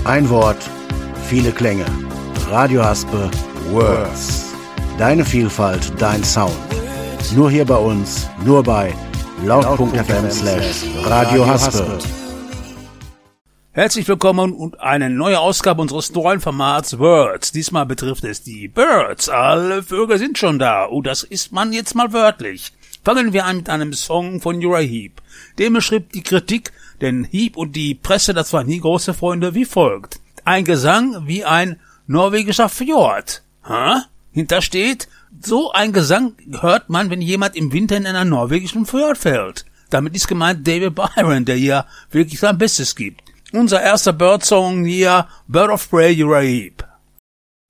Ein Wort, viele Klänge. Radio Haspe Words. Deine Vielfalt, dein Sound. Nur hier bei uns, nur bei laut.fm/Radio Haspe. Herzlich willkommen und eine neue Ausgabe unseres neuen Formats Words. Diesmal betrifft es die Birds. Alle Vögel sind schon da. Und das ist man jetzt mal wörtlich. Fangen wir an mit einem Song von Uriah Heep. Dem beschrieb die Kritik, denn Heep und die Presse, das waren nie große Freunde, wie folgt. Ein Gesang wie ein norwegischer Fjord. Hinter steht, so ein Gesang hört man, wenn jemand im Winter in einer norwegischen Fjord fällt. Damit ist gemeint David Byron, der hier wirklich sein Bestes gibt. Unser erster Bird-Song hier, Bird of Prey, Uriah Heep.